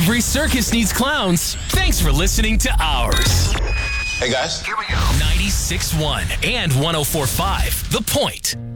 Every circus needs clowns. Thanks for listening to ours. Hey, guys. Here we go. 96.1 and 104.5 The Point.